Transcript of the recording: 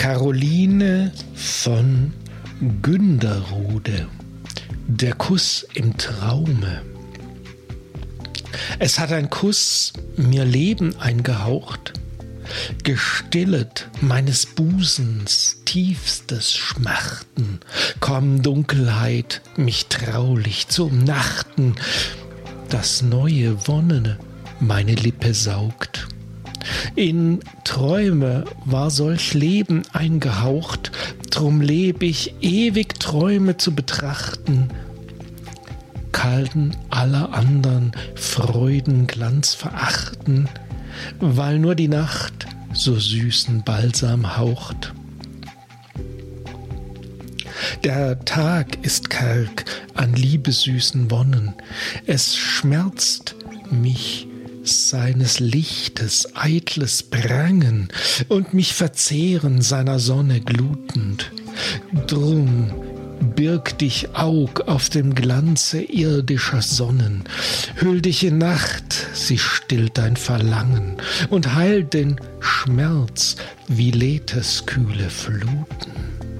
Caroline von Günderrode. Der Kuss im Traume. Es hat ein Kuss mir Leben eingehaucht, gestillet meines Busens tiefstes Schmachten. Komm, Dunkelheit, mich traulich zu umnachten, das neue Wonnene meine Lippe saugt. In Träume war solch Leben eingehaucht, drum leb ich ewig Träume zu betrachten, kalten aller andern Freudenglanz verachten, weil nur die Nacht so süßen Balsam haucht. Der Tag ist karg an liebesüßen Wonnen, es schmerzt mich seines Lichtes eitles Prangen und mich verzehren seiner Sonne glutend. Drum birg dich Aug auf dem Glanze irdischer Sonnen, hüll dich in Nacht, sie stillt dein Verlangen und heilt den Schmerz wie Lethes kühle Fluten.